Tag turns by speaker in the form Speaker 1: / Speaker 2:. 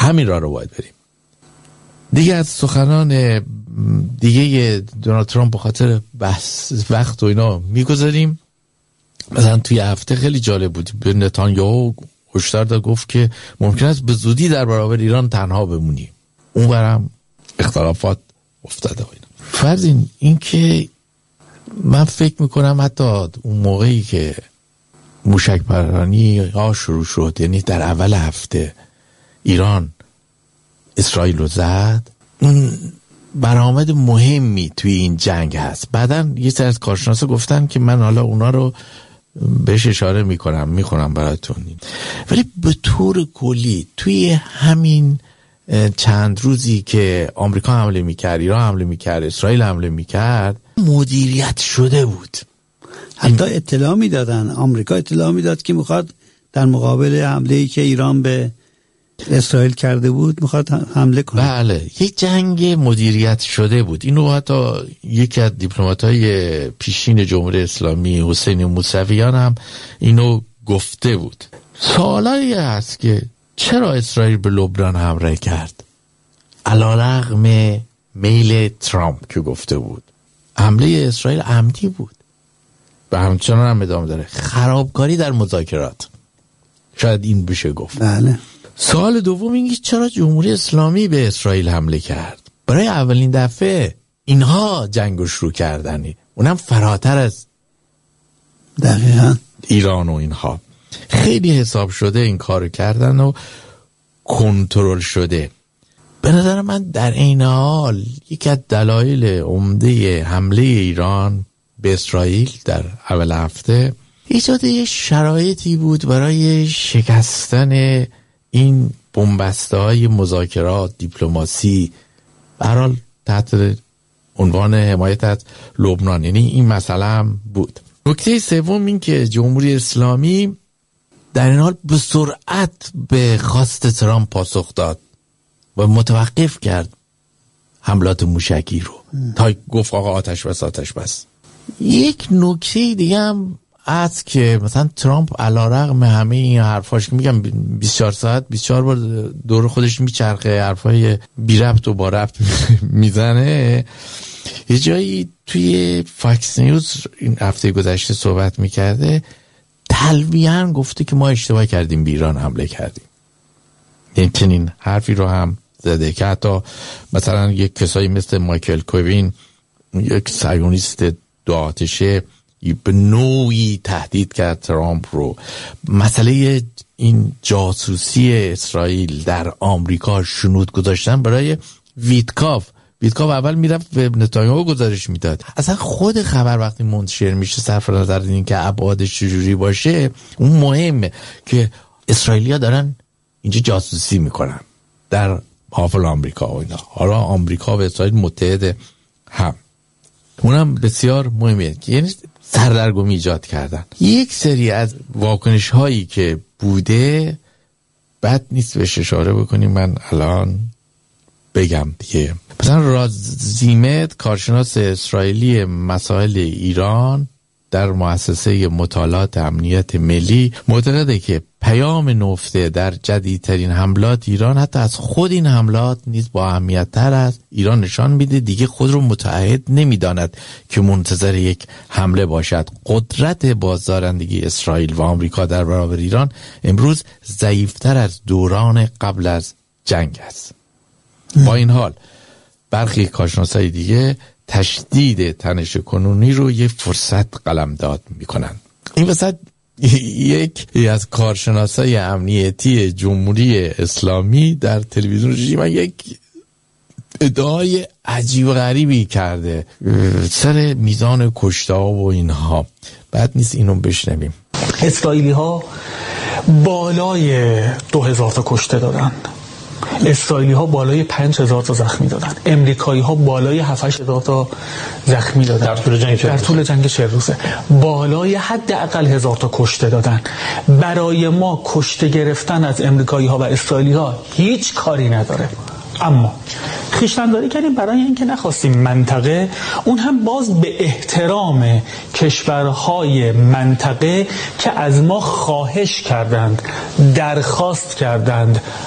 Speaker 1: همین راه رو باید بریم. دیگه از سخنان دیگه دونالد ترامپ به خاطر بحث وقت و اینا میگذاریم. مثلا توی هفته خیلی جالب بود، به نتانیاهو هشدار داد، گفت که ممکن است به زودی در برابر ایران تنها بمونی. اون برم اختلافات افتاده و اینا. فرض این که من فکر میکنم حتی اون موقعی که موشک پرانی ها شروع شد، یعنی در اول هفته ایران اسرائیل رو زد، اون برآمد مهمی توی این جنگ هست. بعدن یه سری از کارشناسا گفتن که من حالا اونا رو بهش اشاره میخونم براتون، ولی به طور کلی توی همین چند روزی که آمریکا حمله میکرد، ایران حمله میکرد، اسرائیل حمله میکرد، مدیریت شده بود.
Speaker 2: حتی اطلاع میدادن، آمریکا اطلاع میداد که میخواد در مقابل حمله‌ای که ایران به اسرائیل کرده بود میخواد حمله کنه.
Speaker 1: بله، یک جنگ مدیریت شده بود. اینو حتی یکی از دیپلمات‌های پیشین جمهوری اسلامی حسین موسویان هم اینو گفته بود. سوالی هست که چرا اسرائیل به لبنان حمله کرد؟ علیرغم میل ترامپ که گفته بود حمله اسرائیل عمدی بود و همچنان هم ادامه داره. خرابکاری در مذاکرات، شاید این بشه گفت.
Speaker 2: بله.
Speaker 1: سوال دوم اینه چرا جمهوری اسلامی به اسرائیل حمله کرد؟ برای اولین دفعه اینها جنگو شروع کردن، اونم فراتر از
Speaker 2: دقیقاً
Speaker 1: ایران و اینها. خیلی حساب شده این کارو کردن و کنترل شده. به نظر من در این حال یکی از دلایل عمده حمله ایران به اسرائیل در اول هفته ایجاد یه شرایطی بود برای شکستن این بنبسته های مذاکرات، دیپلماسی، به هر حال تحت عنوان حمایت از لبنان. یعنی این مسئله هم بود. نکته سوم این که جمهوری اسلامی در این حال به سرعت به خواست ترامپ پاسخ داد و متوقف کرد حملات موشکی رو تا گفت آقا آتش بس. یک نکته دیگه هم از که مثلا ترامپ علیرغم همه این حرفاش که میگم 24 ساعت 24 بار دور خودش میچرخه، حرفای بی ربط و با ربط میزنه، یه جایی توی فاکس نیوز این هفته گذشته صحبت میکرده، تلویحاً گفته که ما اشتباه کردیم، به ایران حمله کردیم. این چنین حرفی رو هم زده که حتی مثلا یک کسایی مثل مایکل کوین، یک صهیونیست دو آتشه، به نوعی تهدید کرد ترامپ رو. مسئله این جاسوسی اسرائیل در آمریکا شنود گذاشتن برای ویتکاف اول میرفت به نتانیاهو گزارش میداد. اصلا خود خبر وقتی منتشر میشه صرف نظر این که ابعادش چجوری باشه، اون مهمه که اسرائیلیا دارن اینجا جاسوسی میکنن در حافل آمریکا و اینا. حالا آمریکا و اسرائیل متحد هم، اونم بسیار مهمه که یعنی سردرگمی ایجاد کردن. یک سری از واکنش هایی که بوده بد نیست بهش اشاره بکنیم. من الان بگم دیگه. مثلا رازیمت، کارشناس اسرائیلی مسائل ایران در مؤسسه مطالعات امنیت ملی، معتقده که پیام نهفته در جدیدترین حملات ایران حتی از خود این حملات نیز با اهمیت تر است. ایران نشان میده دیگه خود رو متعهد نمیداند که منتظر یک حمله باشد. قدرت بازدارندگی اسرائیل و آمریکا در برابر ایران امروز ضعیفتر از دوران قبل از جنگ است. با این حال برخی کارشناسای دیگه تشدید تنش کنونی رو یه فرصت قلمداد میکنن. این وسط یکی از کارشناسای امنیتی جمهوری اسلامی در تلویزیون رژیم یک ادعای عجیب و غریبی کرده سر میزان کشته‌ها و اینها. بعد نیست اینو بشنویم.
Speaker 3: اسرائیلی ها بالای 2000 تا کشته دادن، اسرائیلی ها بالای 5000 تا زخمی دادن، امریکایی ها بالای 7000 تا زخمی دادن در طول جنگ 40 روزه، بالای حداقل 1000 تا کشته دادن. برای ما کشته گرفتن از امریکایی ها و اسرائیلی ها هیچ کاری نداره، اما خویشتن‌داری کردیم برای اینکه نخواستیم منطقه، اون هم باز به احترام کشورهای منطقه که از ما خواهش کردند، درخواست کردند